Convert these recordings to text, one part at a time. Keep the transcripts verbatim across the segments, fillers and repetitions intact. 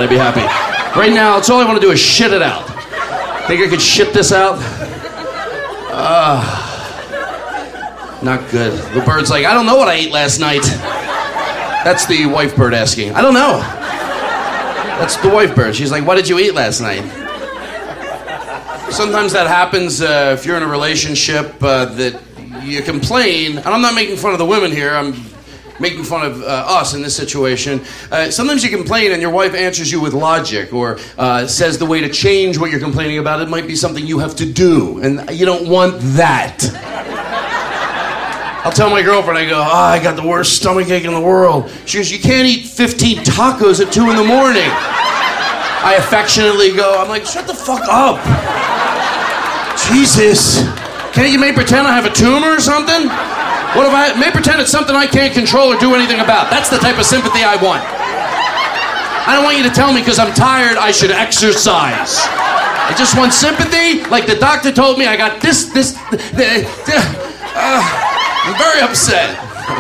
I'd be happy. Right now, that's all I want to do is shit it out. Think I could shit this out? Uh, not good. The bird's like, I don't know what I ate last night. That's the wife bird asking. I don't know. That's the wife bird. She's like, what did you eat last night? Sometimes that happens uh, if you're in a relationship uh, that you complain. And I'm not making fun of the women here. I'm making fun of uh, us in this situation. Uh, sometimes you complain and your wife answers you with logic or uh, says the way to change what you're complaining about. It might be something you have to do, and you don't want that. I'll tell my girlfriend, I go, oh, I got the worst stomachache in the world. She goes, you can't eat fifteen tacos at two in the morning. I affectionately go, I'm like, shut the fuck up. Jesus. Can't you make pretend I have a tumor or something? What if I may pretend it's something I can't control or do anything about? That's the type of sympathy I want. I don't want you to tell me because I'm tired I should exercise. I just want sympathy, like the doctor told me I got this, this, the, the, uh, I'm very upset.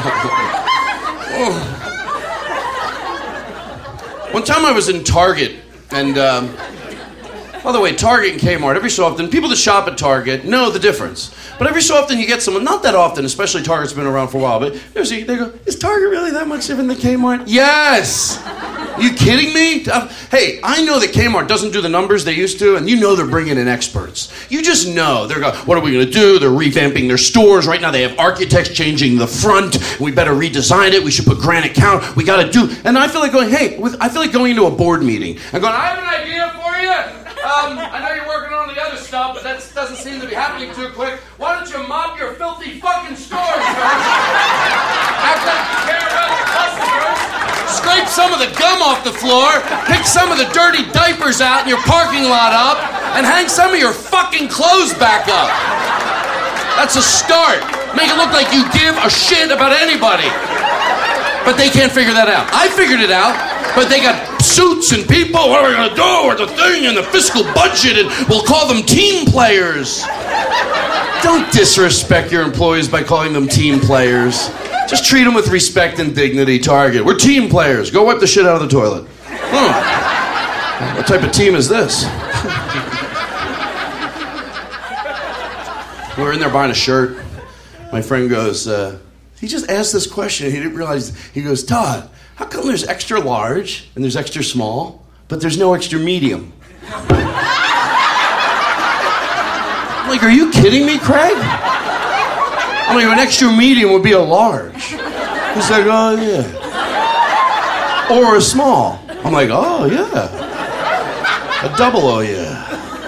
One time I was in Target, and um, by the way, Target and Kmart, every so often, people that shop at Target know the difference. But every so often you get someone, not that often, especially Target's been around for a while, but there's a, they go, is Target really that much different than Kmart? Yes! Are you kidding me? Uh, hey, I know that Kmart doesn't do the numbers they used to, and you know they're bringing in experts. You just know. They're going, what are we going to do? They're revamping their stores. Right now they have architects changing the front. We better redesign it. We should put granite count. We got to do... And I feel like going, hey, with, I feel like going into a board meeting and going, I have an idea for you. Um, I know you're working on the other stuff, but that doesn't seem to be happening too quick. Why don't you mop your filthy fucking stores first? Act like you care about the customers. Scrape some of the gum off the floor, pick some of the dirty diapers out in your parking lot up, and hang some of your fucking clothes back up. That's a start. Make it look like you give a shit about anybody. But they can't figure that out. I figured it out, but they got suits and people. What are we going to do with the thing and the fiscal budget, and we'll call them team players. Don't disrespect your employees by calling them team players. Just treat them with respect and dignity. Target. We're team players. Go wipe the shit out of the toilet. Huh. What type of team is this? We were in there buying a shirt. My friend goes, uh, he just asked this question. He didn't realize. He goes, Todd, how come there's extra large and there's extra small, but there's no extra medium? I'm like, are you kidding me, Craig? I'm like, an extra medium would be a large. He's like, oh, yeah. Or a small. I'm like, oh, yeah. A double, oh, yeah.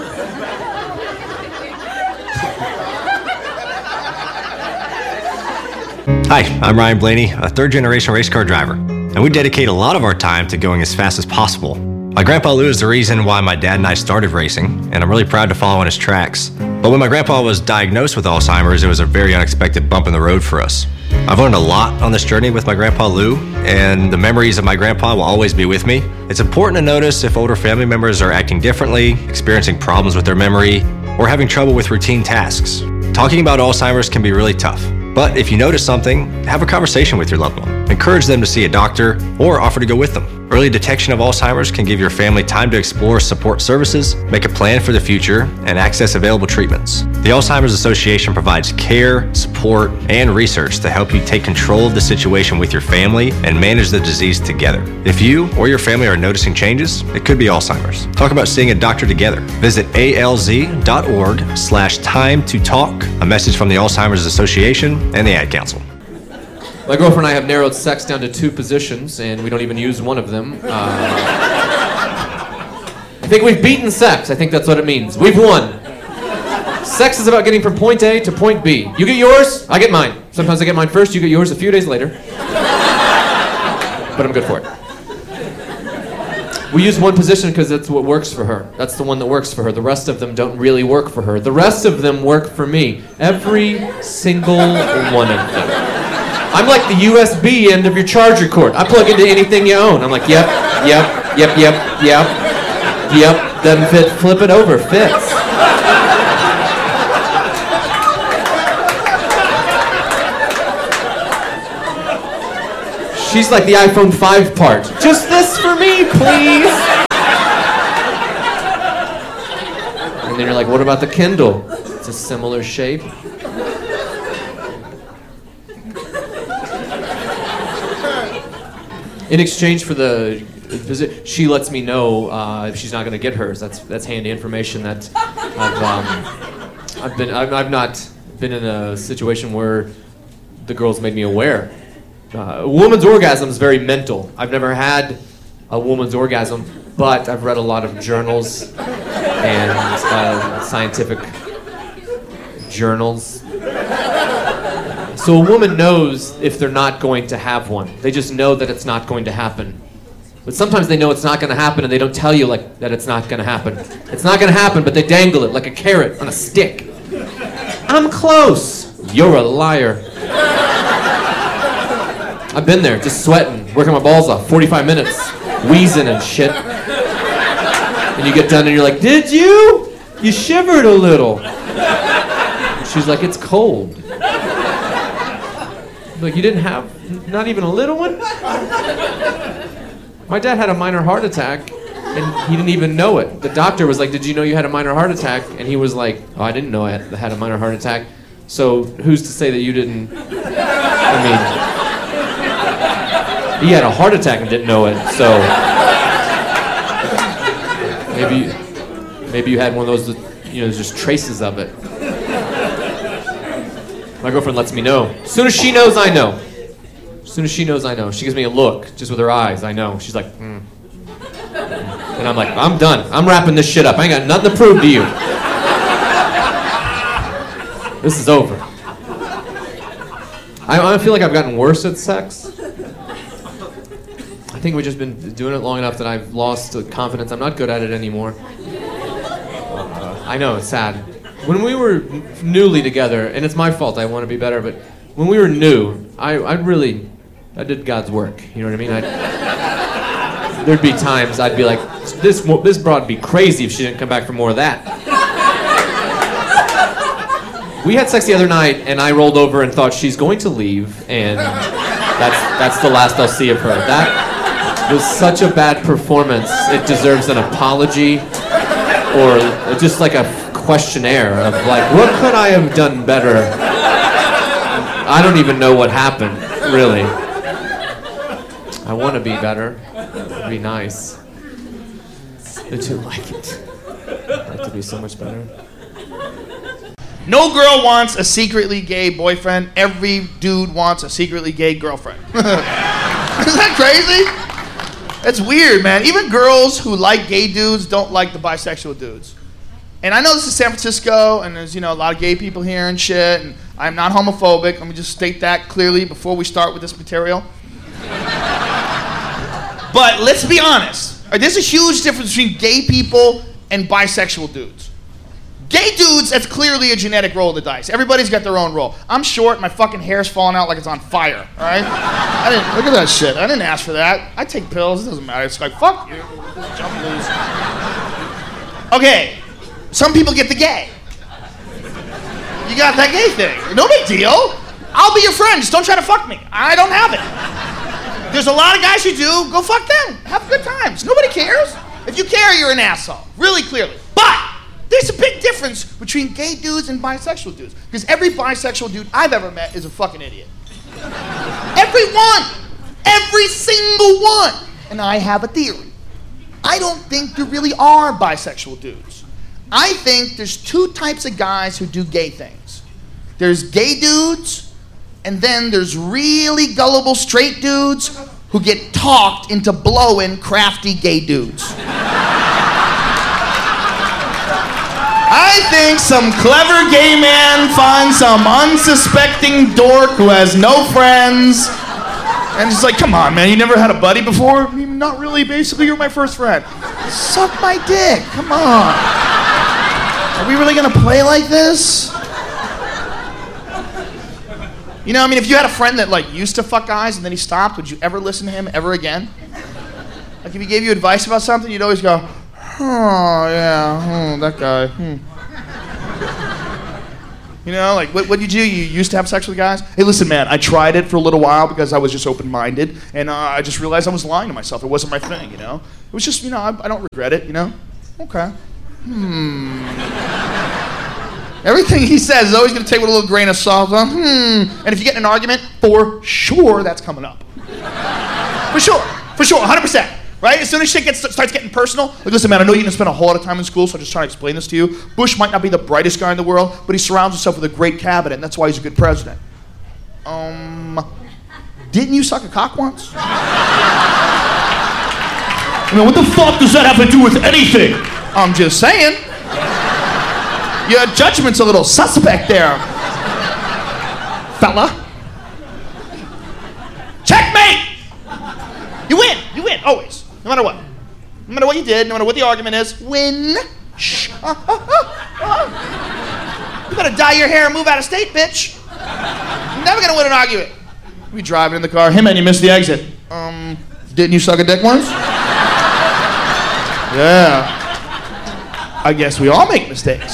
Hi, I'm Ryan Blaney, a third-generation race car driver, and we dedicate a lot of our time to going as fast as possible. My grandpa Lou is the reason why my dad and I started racing, and I'm really proud to follow in his tracks. But when my grandpa was diagnosed with Alzheimer's, it was a very unexpected bump in the road for us. I've learned a lot on this journey with my grandpa Lou, and the memories of my grandpa will always be with me. It's important to notice if older family members are acting differently, experiencing problems with their memory, or having trouble with routine tasks. Talking about Alzheimer's can be really tough. But if you notice something, have a conversation with your loved one. Encourage them to see a doctor or offer to go with them. Early detection of Alzheimer's can give your family time to explore support services, make a plan for the future, and access available treatments. The Alzheimer's Association provides care, support, and research to help you take control of the situation with your family and manage the disease together. If you or your family are noticing changes, it could be Alzheimer's. Talk about seeing a doctor together. Visit alz.org slash time to talk. A message from the Alzheimer's Association and the Ad Council. My girlfriend and I have narrowed sex down to two positions, and we don't even use one of them. Uh, I think we've beaten sex. I think that's what it means. We've won. Sex is about getting from point A to point B. You get yours, I get mine. Sometimes I get mine first, you get yours a few days later. But I'm good for it. We use one position because that's what works for her. That's the one that works for her. The rest of them don't really work for her. The rest of them work for me. Every single one of them. I'm like the U S B end of your charger cord. I plug into anything you own. I'm like, yep, yep, yep, yep, yep, yep. Doesn't fit, flip it over, fits. She's like the iPhone five part. Just this for me, please. then you're like, what about the Kindle? It's a similar shape. In exchange for the visit, she lets me know uh, if she's not going to get hers. That's that's handy information. That I've um, I've been I've, I've not been in a situation where the girl's made me aware. Uh, a woman's orgasm is very mental. I've never had a woman's orgasm, but I've read a lot of journals and uh, scientific journals. So a woman knows if they're not going to have one. They just know that it's not going to happen. But sometimes they know it's not going to happen and they don't tell you like that it's not going to happen. It's not going to happen, but they dangle it like a carrot on a stick. I'm close. You're a liar. I've been there, just sweating, working my balls off, forty-five minutes, wheezing and shit. And you get done and you're like, did you? You shivered a little. And she's like, it's cold. Like, you didn't have, not even a little one? My dad had a minor heart attack, and he didn't even know it. The doctor was like, did you know you had a minor heart attack? And he was like, oh, I didn't know I had, had a minor heart attack. So who's to say that you didn't, I mean, he had a heart attack and didn't know it, so maybe, maybe you had one of those, that, you know, there's just traces of it. My girlfriend lets me know. As soon as she knows, I know. As soon as she knows, I know. She gives me a look, just with her eyes, I know. She's like, hmm. And I'm like, I'm done. I'm wrapping this shit up. I ain't got nothing to prove to you. This is over. I, I feel like I've gotten worse at sex. I think we've just been doing it long enough that I've lost confidence. I'm not good at it anymore. Uh, I know, it's sad. When we were newly together, and it's my fault, I want to be better, but when we were new, I, I really, I did God's work. You know what I mean? I'd, there'd be times I'd be like, this this broad would be crazy if she didn't come back for more of that. We had sex the other night, and I rolled over and thought she's going to leave, and that's that's the last I'll see of her. That was such a bad performance. It deserves an apology, or just like a questionnaire of like, what could I have done better? I don't even know what happened, really. I want to be better. It'd be nice. Did you like it? I'd like to be so much better. No girl wants a secretly gay boyfriend. Every dude wants a secretly gay girlfriend. Isn't that crazy? It's weird, man. Even girls who like gay dudes don't like the bisexual dudes. And I know this is San Francisco, and there's, you know, a lot of gay people here and shit, and I'm not homophobic. Let me just state that clearly before we start with this material. But let's be honest. There's a huge difference between gay people and bisexual dudes. Gay dudes, that's clearly a genetic roll of the dice. Everybody's got their own role. I'm short, my fucking hair's falling out like it's on fire, all right? I didn't, look at that shit. I didn't ask for that. I take pills, it doesn't matter. It's like, fuck you. Jump loose. Okay. Some people get the gay. You got that gay thing. No big deal. I'll be your friend. Just don't try to fuck me. I don't have it. There's a lot of guys who do. Go fuck them. Have good times. Nobody cares. If you care, you're an asshole. Really clearly. But there's a big difference between gay dudes and bisexual dudes. Because every bisexual dude I've ever met is a fucking idiot. Every one. Every single one. And I have a theory. I don't think there really are bisexual dudes. I think there's two types of guys who do gay things. There's gay dudes, and then there's really gullible straight dudes who get talked into blowing crafty gay dudes. I think some clever gay man finds some unsuspecting dork who has no friends, and he's like, come on, man, you never had a buddy before? I mean, not really, basically, you're my first friend. Suck my dick, come on. Are we really gonna play like this? You know, I mean, if you had a friend that like used to fuck guys and then he stopped, would you ever listen to him ever again? Like if he gave you advice about something, you'd always go, oh yeah, hmm, that guy. Hmm. You know, like what what did you do? You used to have sex with guys? Hey, listen, man, I tried it for a little while because I was just open-minded, and uh, I just realized I was lying to myself. It wasn't my thing, you know. It was just, you know, I, I don't regret it, you know. Okay. Hmm. Everything he says is always going to take with a little grain of salt. Uh, hmm. And if you get in an argument, for sure that's coming up. For sure. For sure. one hundred percent. Right? As soon as shit gets, starts getting personal, like, listen, man, I know you didn't spend a whole lot of time in school, so I'm just trying to explain this to you. Bush might not be the brightest guy in the world, but he surrounds himself with a great cabinet, and that's why he's a good president. Um, didn't you suck a cock once? I mean, what the fuck does that have to do with anything? I'm just saying. Your judgment's a little suspect there, fella. Checkmate! You win. You win, always. No matter what. No matter what you did, no matter what the argument is, win. Shh. Uh, uh, uh, uh. You better dye your hair and move out of state, bitch. You're never gonna win an argument. We driving in the car. Hey, man, you missed the exit. Um, didn't you suck a dick once? Yeah. I guess we all make mistakes.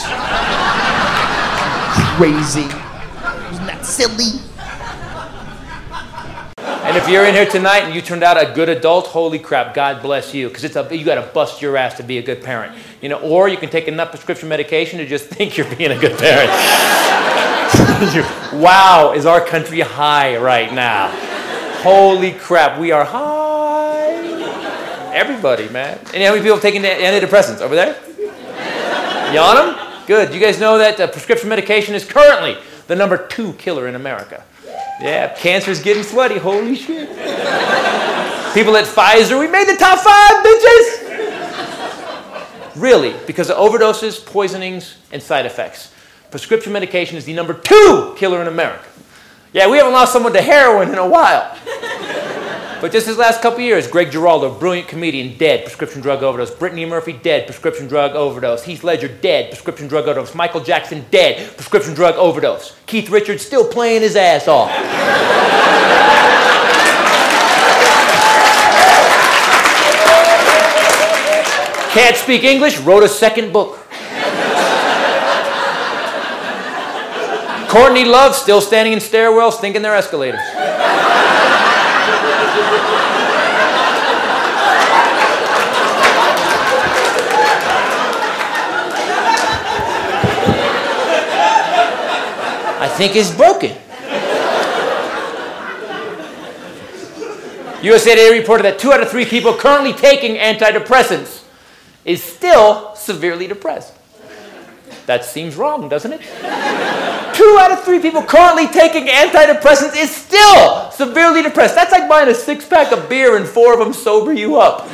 Crazy. Isn't that silly? And if you're in here tonight and you turned out a good adult, holy crap, God bless you, because it's a you got to bust your ass to be a good parent, you know. Or you can take enough prescription medication to just think you're being a good parent. Wow, is our country high right now? Holy crap, we are high. Everybody, man. And how many people taking antidepressants over there? You on them? Good. You guys know that uh, prescription medication is currently the number two killer in America. Yeah, cancer's getting sweaty. Holy shit. People at Pfizer, we made the top five, bitches! Really, because of overdoses, poisonings, and side effects. Prescription medication is the number two killer in America. Yeah, we haven't lost someone to heroin in a while. But just this last couple years, Greg Giraldo, brilliant comedian, dead, prescription drug overdose. Brittany Murphy, dead, prescription drug overdose. Heath Ledger, dead, prescription drug overdose. Michael Jackson, dead, prescription drug overdose. Keith Richards, still playing his ass off. Can't speak English, wrote a second book. Courtney Love, still standing in stairwells, thinking they're escalators. I think it's broken. U S A Today reported that two out of three people currently taking antidepressants is still severely depressed. That seems wrong, doesn't it? Two out of three people currently taking antidepressants is still severely depressed. That's like buying a six-pack of beer and four of them sober you up.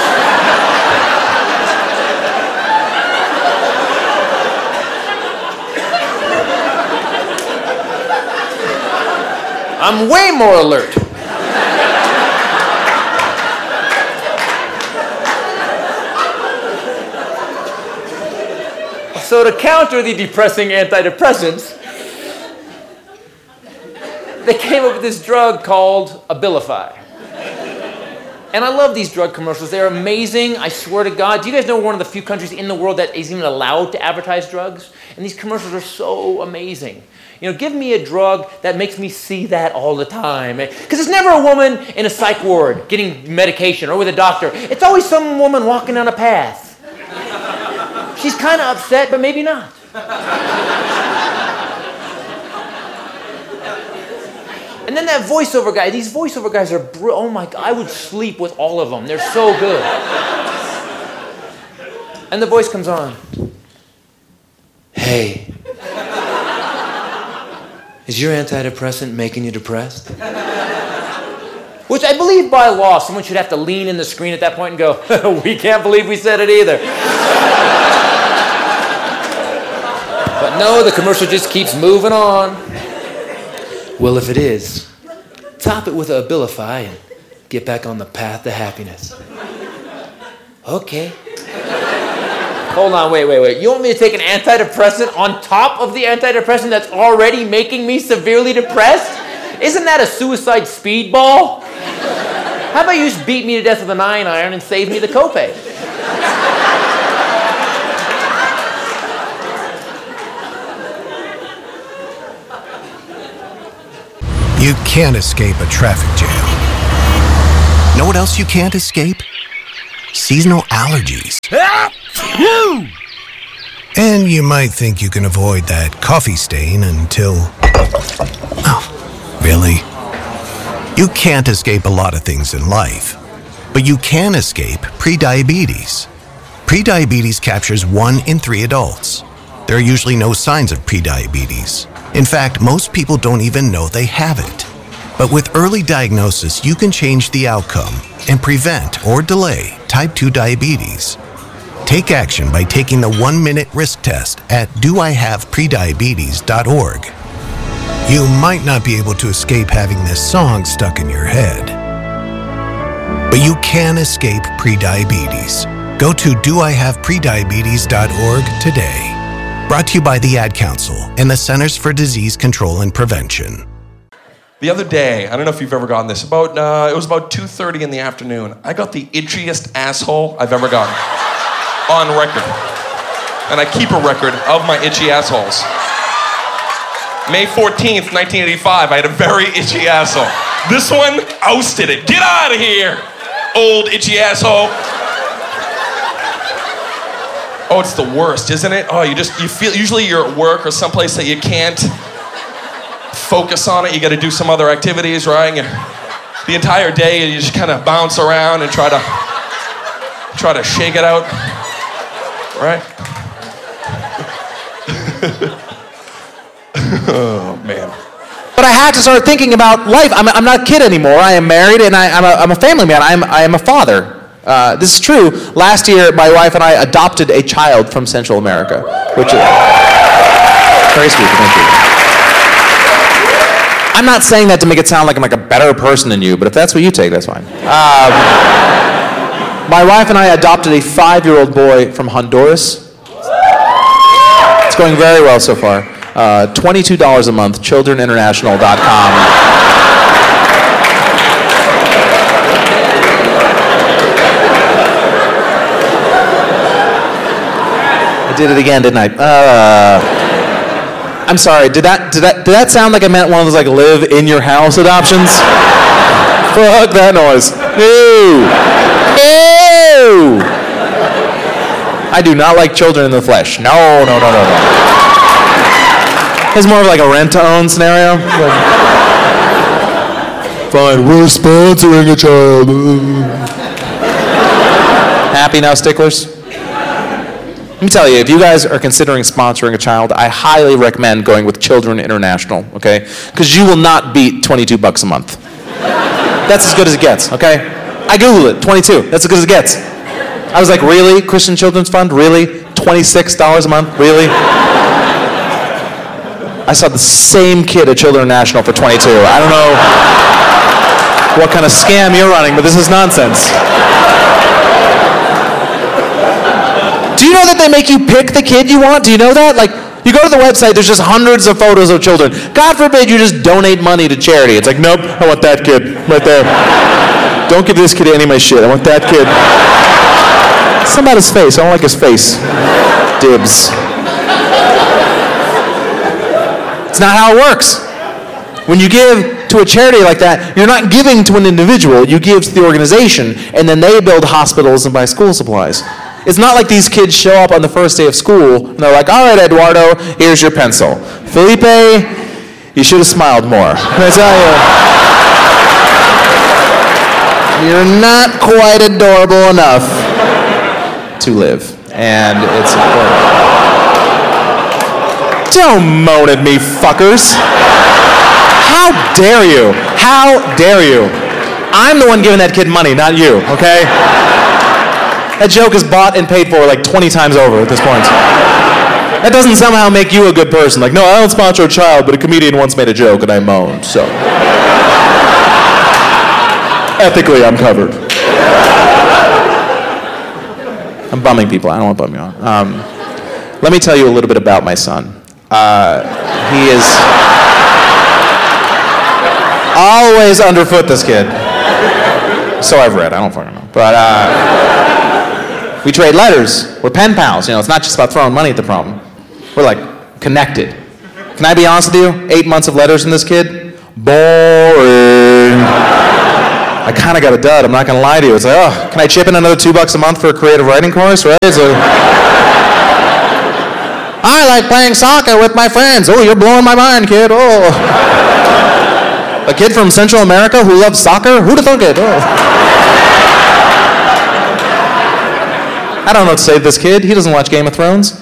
I'm way more alert. So to counter the depressing antidepressants, they came up with this drug called Abilify. And I love these drug commercials. They're amazing, I swear to God. Do you guys know we're one of the few countries in the world that is even allowed to advertise drugs? And these commercials are so amazing. You know, give me a drug that makes me see that all the time. Because it's never a woman in a psych ward getting medication or with a doctor. It's always some woman walking down a path. She's kind of upset, but maybe not. And then that voiceover guy, these voiceover guys are, br- oh my God, I would sleep with all of them. They're so good. And the voice comes on. Hey. Is your antidepressant making you depressed? Which I believe by law, someone should have to lean in the screen at that point and go, we can't believe we said it either. But no, the commercial just keeps moving on. Well, if it is, top it with a Abilify and get back on the path to happiness. Okay. Hold on, wait, wait, wait. You want me to take an antidepressant on top of the antidepressant that's already making me severely depressed? Isn't that a suicide speedball? How about you just beat me to death with a nine iron and save me the copay? You can't escape a traffic jam. Know what else you can't escape? Seasonal allergies. And you might think you can avoid that coffee stain until... Oh, really? You can't escape a lot of things in life, but you can escape prediabetes. Prediabetes captures one in three adults. There are usually no signs of prediabetes. In fact, most people don't even know they have it. But with early diagnosis, you can change the outcome and prevent or delay type two diabetes. Take action by taking the one-minute risk test at do I have prediabetes dot org. You might not be able to escape having this song stuck in your head, but you can escape prediabetes. Go to do I have prediabetes dot org today. Brought to you by the Ad Council and the Centers for Disease Control and Prevention. The other day, I don't know if you've ever gotten this, about uh, it was about two thirty in the afternoon. I got the itchiest asshole I've ever gotten on record. And I keep a record of my itchy assholes. May fourteenth, nineteen eighty-five, I had a very itchy asshole. This one ousted it. Get out of here, old itchy asshole. Oh, it's the worst, isn't it? Oh, you just, you feel, usually you're at work or someplace that you can't focus on it. You gotta do some other activities, right? You, the entire day, you just kind of bounce around and try to, try to shake it out, right? Oh, man. But I had to start thinking about life. I'm, I'm not a kid anymore. I am married, and I, I'm, a, I'm a family man. I am, I am a father. Uh, this is true. Last year, my wife and I adopted a child from Central America, which is very sweet. Thank you. I'm not saying that to make it sound like I'm like a better person than you, but if that's what you take, that's fine. Um, my wife and I adopted a five-year-old boy from Honduras. It's going very well so far. Uh, twenty-two dollars a month, children international dot com. I did it again, didn't I? Uh, I'm sorry. Did that did that did that sound like I meant one of those like live in your house adoptions? Fuck that noise. Ew. Ew. I do not like children in the flesh. No, no, no, no, no. It's more of like a rent-to-own scenario. Like, fine, we're sponsoring a child. Happy now, sticklers? Let me tell you, if you guys are considering sponsoring a child, I highly recommend going with Children International, okay? Because you will not beat twenty-two bucks a month. That's as good as it gets, okay? I Googled it, twenty-two. That's as good as it gets. I was like, really? Christian Children's Fund? Really? twenty-six dollars a month? Really? I saw the same kid at Children International for twenty-two. I don't know what kind of scam you're running, but this is nonsense. Do you know that they make you pick the kid you want? Do you know that? Like, you go to the website, there's just hundreds of photos of children. God forbid you just donate money to charity. It's like, nope, I want that kid right there. Don't give this kid any of my shit. I want that kid. Something about his face. I don't like his face. Dibs. It's not how it works. When you give to a charity like that, you're not giving to an individual. You give to the organization, and then they build hospitals and buy school supplies. It's not like these kids show up on the first day of school, and they're like, all right, Eduardo, here's your pencil. Felipe, you should have smiled more. Can I tell you? You're not quite adorable enough to live, and it's important. Don't moan at me, fuckers. How dare you? How dare you? I'm the one giving that kid money, not you, okay? That joke is bought and paid for like twenty times over at this point. That doesn't somehow make you a good person. Like, no, I don't sponsor a child, but a comedian once made a joke and I moaned, so. Ethically, I'm covered. I'm bumming people. I don't want to bum you on. Um, let me tell you a little bit about my son. Uh, he is always underfoot, this kid. So I've read. I don't fucking know. But uh, we trade letters. We're pen pals. You know, it's not just about throwing money at the problem. We're like connected. Can I be honest with you? Eight months of letters from this kid? Boring. I kind of got a dud. I'm not going to lie to you. It's like, oh, can I chip in another two bucks a month for a creative writing course, right? It's like, I like playing soccer with my friends. Oh, you're blowing my mind, kid. Oh. A kid from Central America who loves soccer? Who'd have thunk it? Oh. I don't know what to say to this kid. He doesn't watch Game of Thrones.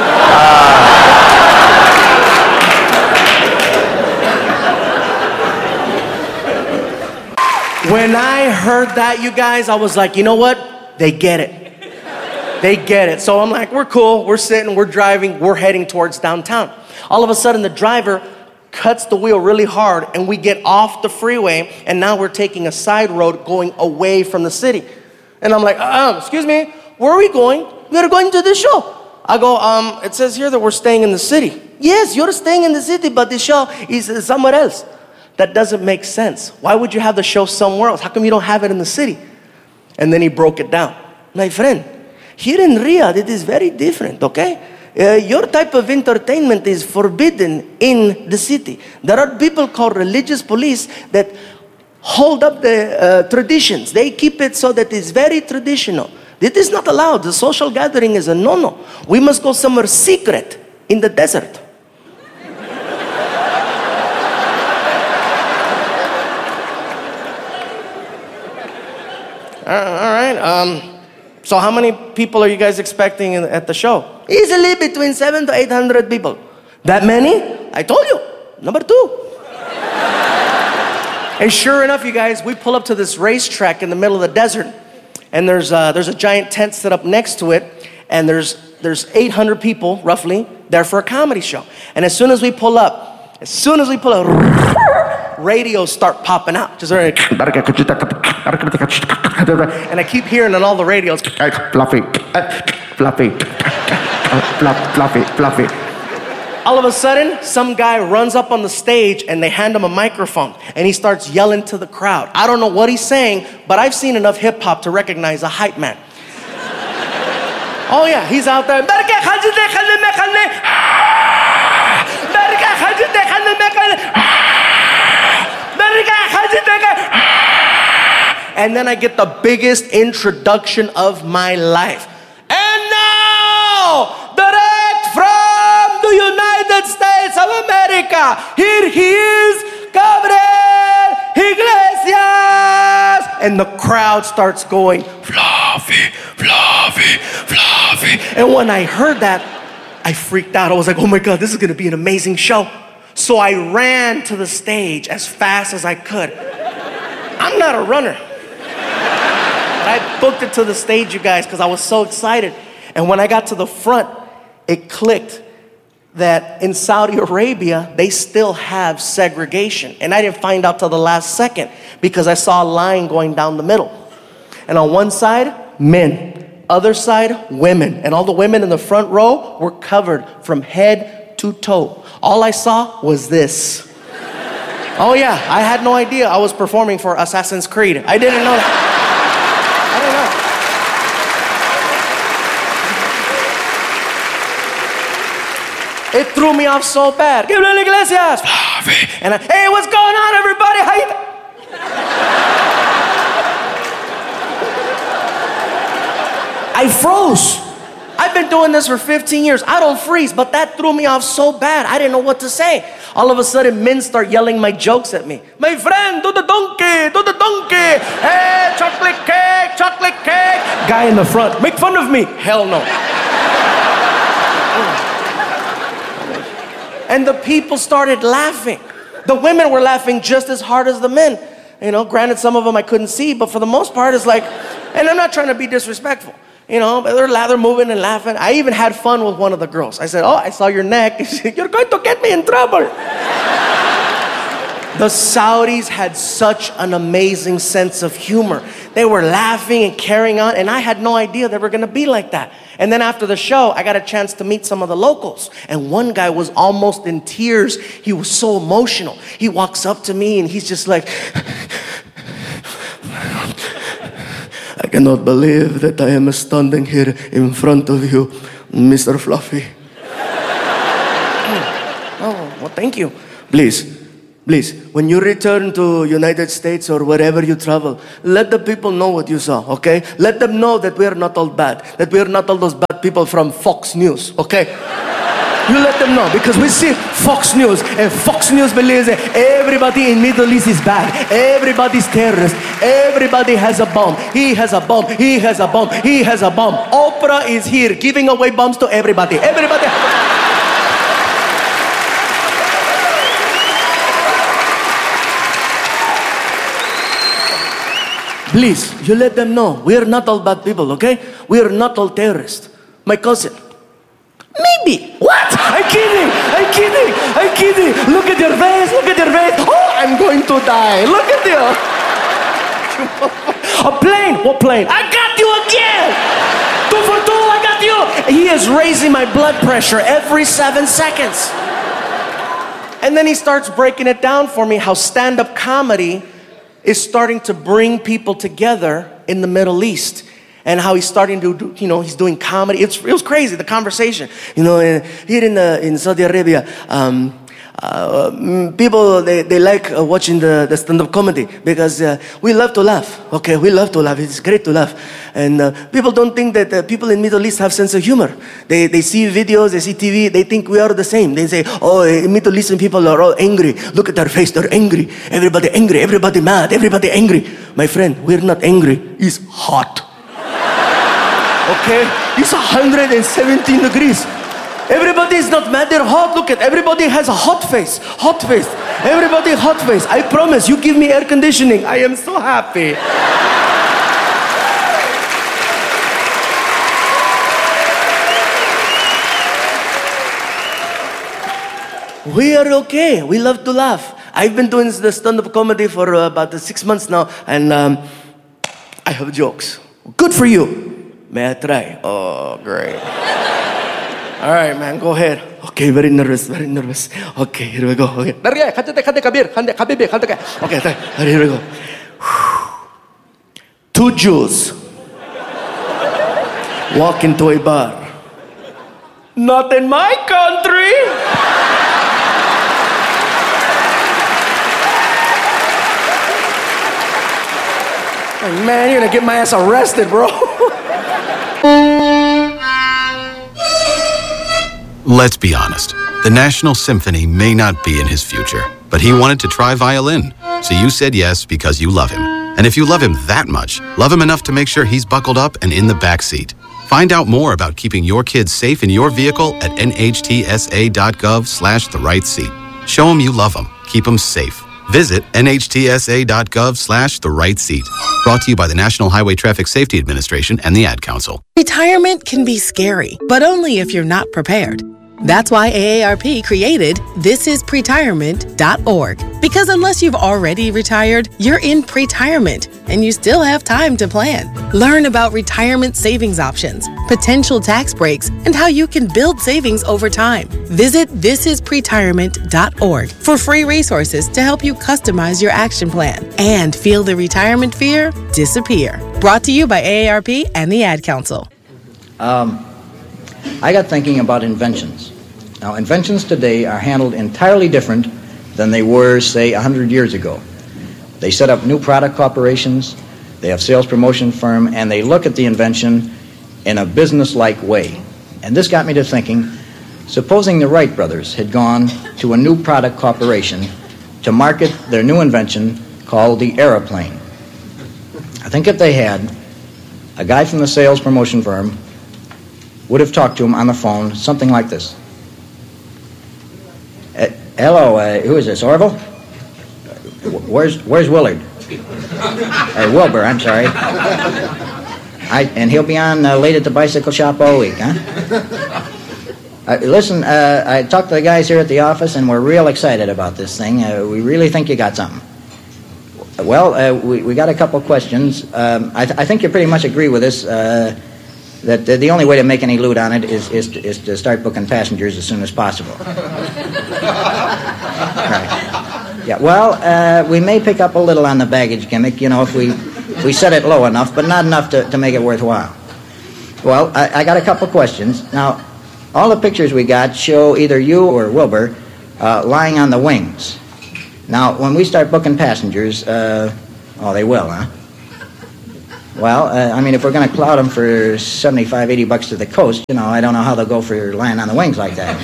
When I heard that, you guys, I was like, you know what? They get it. They get it. So I'm like, we're cool. We're sitting, we're driving, we're heading towards downtown. All of a sudden, the driver cuts the wheel really hard, and we get off the freeway, and now we're taking a side road going away from the city. And I'm like, um, excuse me, where are we going? We're going to the show. I go, um, it says here that we're staying in the city. Yes, you're staying in the city, but the show is somewhere else. That doesn't make sense. Why would you have the show somewhere else? How come you don't have it in the city? And then he broke it down. My friend, here in Riyadh, it is very different, okay? Uh, your type of entertainment is forbidden in the city. There are people called religious police that hold up the uh, traditions. They keep it so that it's very traditional. It is not allowed. The social gathering is a no-no. We must go somewhere secret in the desert. All right, um, so how many people are you guys expecting in, at the show? Easily between seven to eight hundred people. That many? I told you, number two. And sure enough, you guys, we pull up to this racetrack in the middle of the desert, and there's uh, there's a giant tent set up next to it, and there's there's eight hundred people roughly there for a comedy show. And as soon as we pull up, as soon as we pull up, radios start popping out. Just and I keep hearing on all the radios, fluffy, fluffy, fluffy, fluffy. All of a sudden, some guy runs up on the stage and they hand him a microphone and he starts yelling to the crowd. I don't know what he's saying, but I've seen enough hip hop to recognize a hype man. Oh yeah, he's out there. And then I get the biggest introduction of my life. And now, direct from the United States of America, here he is, Gabriel Iglesias. And the crowd starts going, fluffy, fluffy, fluffy. And when I heard that, I freaked out. I was like, oh my God, this is gonna be an amazing show. So I ran to the stage as fast as I could. I'm not a runner. But I booked it to the stage, you guys, because I was so excited. And when I got to the front, it clicked that in Saudi Arabia, they still have segregation. And I didn't find out till the last second because I saw a line going down the middle. And on one side, men. Other side, women. And all the women in the front row were covered from head to toe. All I saw was this. Oh yeah, I had no idea I was performing for Assassin's Creed. I didn't know that. I didn't know. It threw me off so bad. Gabriel Iglesias. And I, hey, what's going on, everybody? How you? I froze. I've been doing this for fifteen years. I don't freeze, but that threw me off so bad. I didn't know what to say. All of a sudden, men start yelling my jokes at me. My friend, do the donkey, do the donkey. Hey, chocolate cake, chocolate cake. Guy in the front, make fun of me. Hell no. And the people started laughing. The women were laughing just as hard as the men. You know, granted, some of them I couldn't see, but for the most part, it's like, and I'm not trying to be disrespectful. You know, they're, they're moving and laughing. I even had fun with one of the girls. I said, oh, I saw your neck. You're going to get me in trouble. The Saudis had such an amazing sense of humor. They were laughing and carrying on, and I had no idea they were going to be like that. And then after the show, I got a chance to meet some of the locals. And one guy was almost in tears. He was so emotional. He walks up to me, and he's just like, I cannot believe that I am standing here in front of you, Mister Fluffy. Oh, well, thank you. Please, please, when you return to United States or wherever you travel, let the people know what you saw, okay? Let them know that we are not all bad, that we are not all those bad people from Fox News, okay? You let them know, because we see Fox News, and Fox News believes that everybody in Middle East is bad. Everybody's terrorist. Everybody has a bomb. He has a bomb. He has a bomb. He has a bomb. Oprah is here giving away bombs to everybody. Everybody. Please, you let them know. We are not all bad people, okay? We are not all terrorists. My cousin. Maybe. What? I'm kidding. I'm kidding. I'm kidding. Look at your face. Look at your face. Oh, I'm going to die. Look at you. A plane. What plane? I got you again. Two for two. I got you. He is raising my blood pressure every seven seconds. And then he starts breaking it down for me how stand-up comedy is starting to bring people together in the Middle East. And how he's starting to do, you know, he's doing comedy. It's, it was crazy, the conversation. You know, uh, here in, uh, in Saudi Arabia, um, uh, mm, people, they, they like uh, watching the, the stand-up comedy because uh, we love to laugh. Okay, we love to laugh. It's great to laugh. And uh, people don't think that uh, people in Middle East have sense of humor. They, they see videos, they see T V, they think we are the same. They say, oh, uh, Middle Eastern people are all angry. Look at their face, they're angry. Everybody angry, everybody mad, everybody angry. My friend, we're not angry. It's hot. Okay? It's one hundred seventeen degrees. Everybody is not mad, they're hot. Look at, everybody has a hot face. Hot face. Everybody hot face. I promise, you give me air conditioning. I am so happy. We are okay. We love to laugh. I've been doing the stand-up comedy for uh, about uh, six months now, and um, I have jokes. Good for you. May I try? Oh, great. All right, man, go ahead. Okay, very nervous, very nervous. Okay, here we go. Okay, okay, here we go. Two Jews walk into a bar. Not in my country. Man, you're gonna get my ass arrested, bro. Let's be honest. The National Symphony may not be in his future, but he wanted to try violin. So you said yes because you love him. And if you love him that much, love him enough to make sure he's buckled up and in the back seat. Find out more about keeping your kids safe in your vehicle at nhtsa.gov slash the right seat. Show him you love him. Keep him safe. Visit nhtsa.gov slash the right seat. Brought to you by the National Highway Traffic Safety Administration and the Ad Council. Retirement can be scary, but only if you're not prepared. That's why A A R P created this is pretirement dot org. Because unless you've already retired, you're in pretirement, and you still have time to plan. Learn about retirement savings options, potential tax breaks, and how you can build savings over time. Visit this is pretirement dot org for free resources to help you customize your action plan and feel the retirement fear disappear. Brought to you by A A R P and the Ad Council. Um, I got thinking about inventions. Now, inventions today are handled entirely different than they were, say, one hundred years ago. They set up new product corporations, they have sales promotion firm, and they look at the invention in a business-like way. And this got me to thinking, supposing the Wright brothers had gone to a new product corporation to market their new invention called the aeroplane. I think if they had, a guy from the sales promotion firm would have talked to him on the phone, something like this. Uh, hello, uh, who is this, Orville? Where's Where's Willard? Uh, Wilbur, I'm sorry. I, and he'll be on uh, late at the bicycle shop all week, huh? Uh, listen, uh, I talked to the guys here at the office, and we're real excited about this thing. Uh, we really think you got something. Well, uh, we, we got a couple questions. Um, I, th- I think you pretty much agree with us. Uh, that uh, the only way to make any loot on it is, is, to, is to start booking passengers as soon as possible. Right. Yeah, well, uh, we may pick up a little on the baggage gimmick, you know, if we if we set it low enough, but not enough to, to make it worthwhile. Well, I, I got a couple questions. Now, all the pictures we got show either you or Wilbur uh, lying on the wings. Now, when we start booking passengers, uh, oh, they will, huh? Well, uh, I mean, if we're going to cloud them for seventy-five, eighty bucks to the coast, you know, I don't know how they'll go for lying on the wings like that.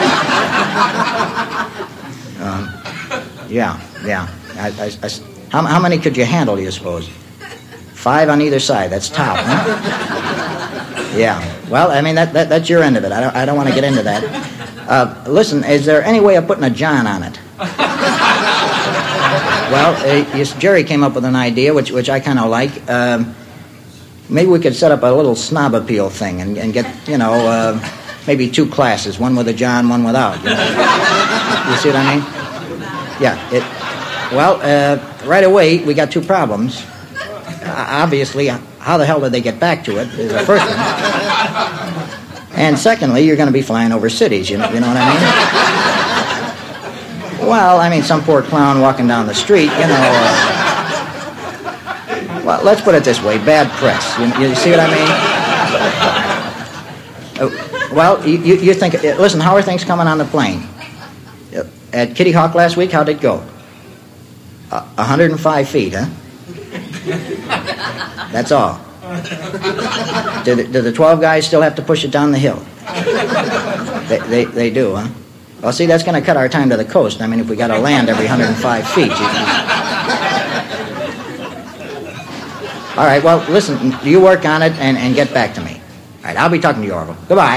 um, yeah, yeah. I, I, I, how, how many could you handle, do you suppose? Five on either side. That's top, huh? Yeah. Well, I mean, that, that that's your end of it. I don't, I don't want to get into that. Uh, listen, is there any way of putting a John on it? Well, uh, yes, Jerry came up with an idea, which which I kind of like. Um, maybe we could set up a little snob appeal thing and, and get, you know, uh, maybe two classes, one with a John, one without. You know? You see what I mean? Yeah. It. Well, uh, right away, we got two problems. Uh, obviously, how the hell did they get back to it is the first one. And secondly, you're going to be flying over cities, you know, you know what I mean? Well, I mean, some poor clown walking down the street, you know. Uh, well, let's put it this way, bad press. You, you see what I mean? Uh, well, you, you, you think, uh, listen, how are things coming on the plane? Uh, at Kitty Hawk last week, how'd it go? Uh, one hundred five feet, huh? That's all. Do the, do the twelve guys still have to push it down the hill? They, they, they do, huh? Well, see, that's going to cut our time to the coast. I mean, if we got to land every one hundred five feet. You... All right, well, listen, you work on it and, and get back to me. All right, I'll be talking to you, Orville. Goodbye.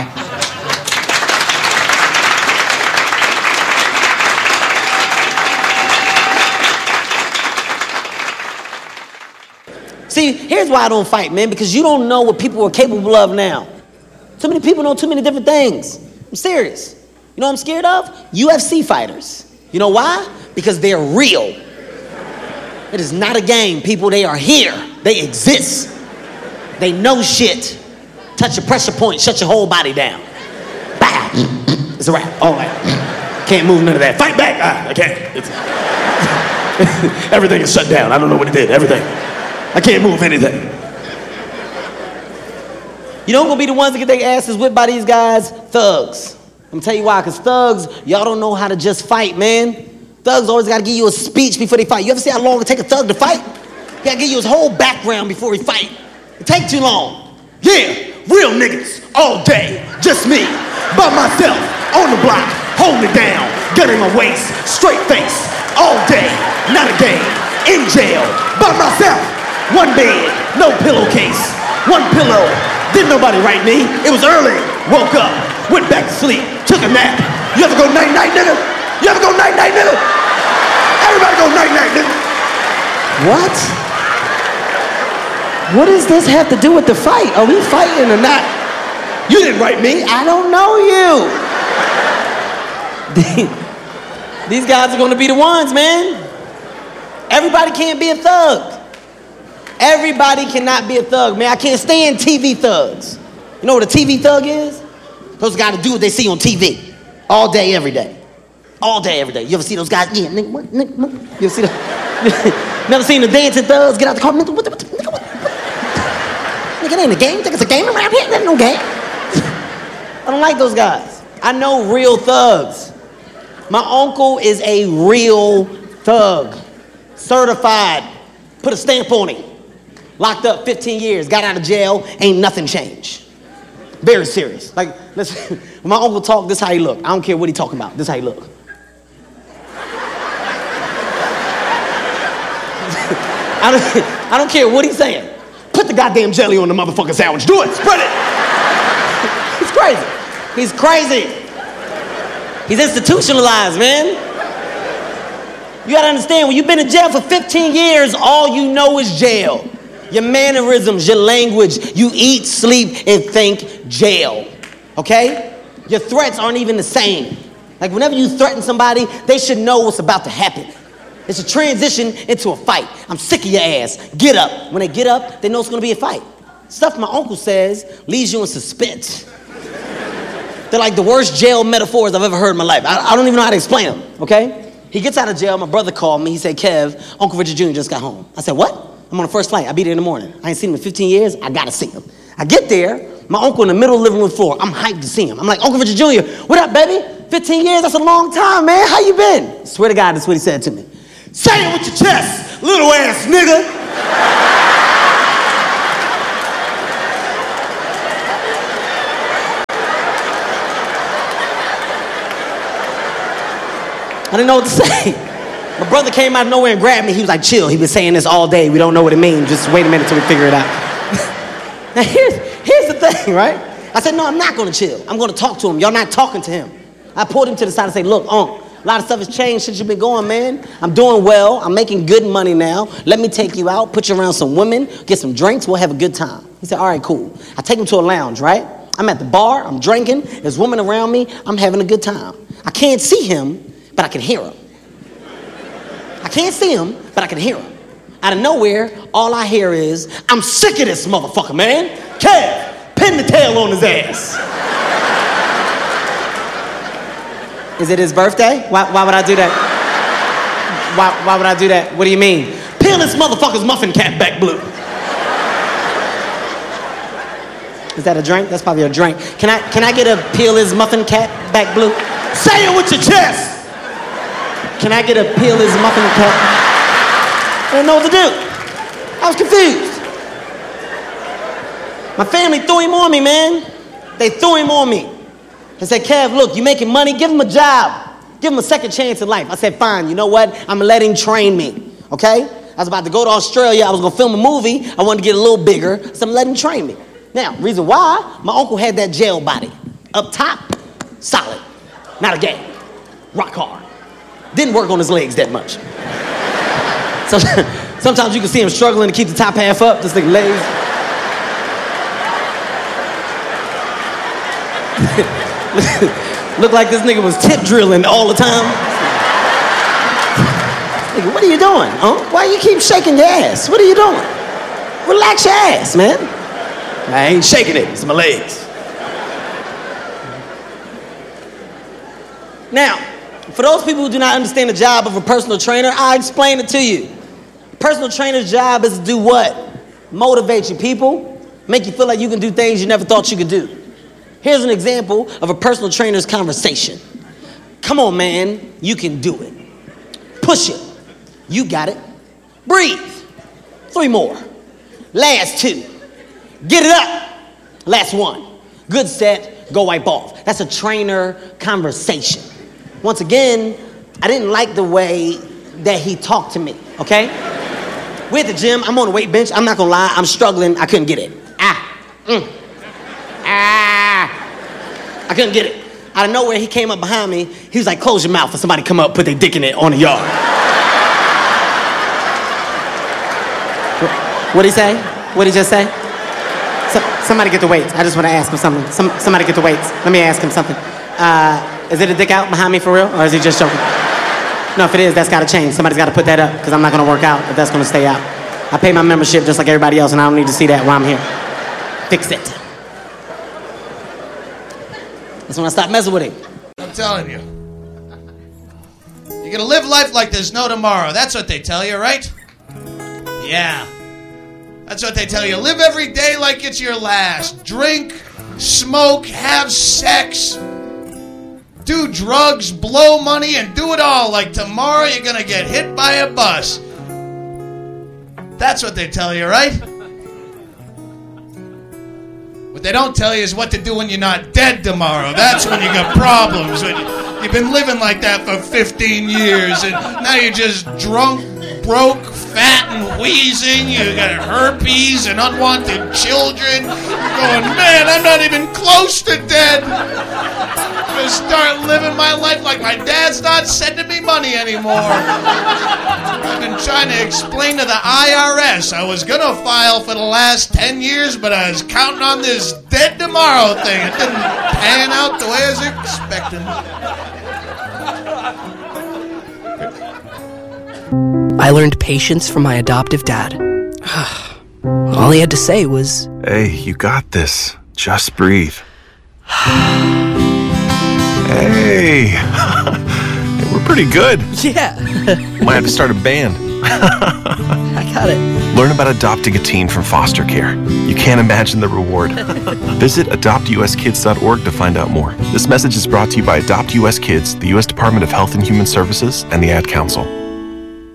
See, here's why I don't fight, man, because you don't know what people are capable of now. Too many people know too many different things. I'm serious. You know what I'm scared of? U F C fighters. You know why? Because they're real. It is not a game, people. They are here. They exist. They know shit. Touch a pressure point, shut your whole body down. Bow. It's a wrap. All right. Can't move none of that. Fight back. Ah, I can't. It's... Everything is shut down. I don't know what it did. Everything. I can't move anything. You know who's gonna be the ones that get their asses whipped by these guys? Thugs. I'm gonna tell you why, because thugs, y'all don't know how to just fight, man. Thugs always gotta give you a speech before they fight. You ever see how long it take a thug to fight? He gotta give you his whole background before he fight. It take too long. Yeah, real niggas, all day, just me, by myself, on the block, hold me down, gun in my waist, straight face, all day, not a game, in jail, by myself. One bed, no pillowcase, one pillow. Didn't nobody write me. It was early. Woke up, went back to sleep, took a nap. You ever go night night, nigga? You ever go night night, nigga? Everybody go night night, nigga. What? What does this have to do with the fight? Are we fighting or not? You didn't write me. I don't know you. These guys are going to be the ones, man. Everybody can't be a thug. Everybody cannot be a thug, man. I can't stand T V thugs. You know what a T V thug is? Those guys to do what they see on T V. All day, every day. All day, every day. You ever see those guys? Yeah, nigga, what, nigga, what? You ever see them? Never seen the dancing thugs get out the car? Nigga, what the, what the, nigga, what? Nigga, it ain't a game. You think it's a game around here? It ain't no game. I don't like those guys. I know real thugs. My uncle is a real thug. Certified. Put a stamp on him. Locked up fifteen years, got out of jail, ain't nothing changed. Very serious. Like, listen, when my uncle talk, this how he look. I don't care what he talking about. This how he look. I don't, I don't care what he's saying. Put the goddamn jelly on the motherfucking sandwich. Do it. Spread it. He's crazy. He's crazy. He's institutionalized, man. You gotta understand, when you've been in jail for fifteen years, all you know is jail. Your mannerisms, your language, you eat, sleep, and think jail, okay? Your threats aren't even the same. Like whenever you threaten somebody, they should know what's about to happen. It's a transition into a fight. I'm sick of your ass. Get up. When they get up, they know it's gonna be a fight. Stuff my uncle says leaves you in suspense. They're like the worst jail metaphors I've ever heard in my life. I, I don't even know how to explain them, okay? He gets out of jail, my brother called me, he said, Kev, Uncle Richard Junior just got home. I said, what? I'm on the first flight, I'll be there in the morning. I ain't seen him in fifteen years, I gotta see him. I get there, my uncle in the middle of the living room floor, I'm hyped to see him. I'm like, Uncle Richard Junior, what up, baby? fifteen years, that's a long time, man, how you been? Swear to God, that's what he said to me. Say it with your chest, little ass nigga. I didn't know what to say. My brother came out of nowhere and grabbed me. He was like, chill. He's been saying this all day. We don't know what it means. Just wait a minute till we figure it out. Now, here's, here's the thing, right? I said, no, I'm not going to chill. I'm going to talk to him. Y'all not talking to him. I pulled him to the side and said, look, Unc, a lot of stuff has changed since you've been going, man. I'm doing well. I'm making good money now. Let me take you out, put you around some women, get some drinks. We'll have a good time. He said, all right, cool. I take him to a lounge, right? I'm at the bar. I'm drinking. There's women around me. I'm having a good time. I can't see him, but I can hear him. I can't see him, but I can hear him. Out of nowhere, all I hear is, I'm sick of this motherfucker, man. Kev, pin the tail on his ass. Is it his birthday? Why, why would I do that? Why, why would I do that? What do you mean? Peel this motherfucker's muffin cap back blue. Is that a drink? That's probably a drink. Can I, can I get a peel his muffin cap back blue? Say it with your chest. Can I get a peel his muffin cap? I didn't know what to do. I was confused. My family threw him on me, man. They threw him on me. They said, Kev, look, you making money, give him a job. Give him a second chance in life. I said, fine, you know what? I'm gonna let him train me, okay? I was about to go to Australia. I was gonna film a movie. I wanted to get a little bigger, so I'm letting him train me. Now, reason why, my uncle had that jail body. Up top, solid. Not a game. Rock hard. Didn't work on his legs that much. So, sometimes you can see him struggling to keep the top half up, just like legs. Look like this nigga was tip drilling all the time. Nigga, what are you doing, huh? Why you keep shaking your ass? What are you doing? Relax your ass, man. I ain't shaking it, it's my legs. Now, for those people who do not understand the job of a personal trainer, I'll explain it to you. Personal trainer's job is to do what? Motivate you, people. Make you feel like you can do things you never thought you could do. Here's an example of a personal trainer's conversation. Come on, man, you can do it. Push it. You got it. Breathe. Three more. Last two. Get it up. Last one. Good set, go wipe off. That's a trainer conversation. Once again, I didn't like the way that he talked to me, okay? We're at the gym, I'm on the weight bench, I'm not gonna lie, I'm struggling, I couldn't get it. Ah, mm. Ah, I couldn't get it. Out of nowhere, he came up behind me, he was like, close your mouth for somebody to come up, put their dick in it on the yard. What'd he say? What'd he just say? So, somebody get the weights. I just want to ask him something. Some, somebody get the weights. Let me ask him something. Uh, is it a dick out behind me for real, or is he just joking? No, if it is, that's got to change. Somebody's got to put that up, because I'm not going to work out if that's going to stay out. I pay my membership just like everybody else, and I don't need to see that while I'm here. Fix it. That's when I stop messing with him. I'm telling you. You're going to live life like there's no tomorrow. That's what they tell you, right? Yeah. That's what they tell you. Live every day like it's your last. Drink, smoke, have sex, do drugs, blow money, and do it all like tomorrow you're going to get hit by a bus. That's what they tell you, right? What they don't tell you is what to do when you're not dead tomorrow. That's when you got problems. When you've been living like that for fifteen years, and now you're just drunk, broke, fat, and wheezing. You got herpes and unwanted children. You're going, man, I'm not even close to dead. I'm gonna start living my life like my dad's not sending me money anymore. I've been trying to explain to the I R S I was gonna file for the last ten years, but I was counting on this dead tomorrow thing. It didn't pan out the way I was expecting. I learned patience from my adoptive dad. All he had to say was, "Hey, you got this. Just breathe." Hey, we're pretty good. Yeah. Might have to start a band. I got it. Learn about adopting a teen from foster care. You can't imagine the reward. Visit adopt u s kids dot org to find out more. This message is brought to you by Adopt U S Kids, the U S Department of Health and Human Services, and the Ad Council.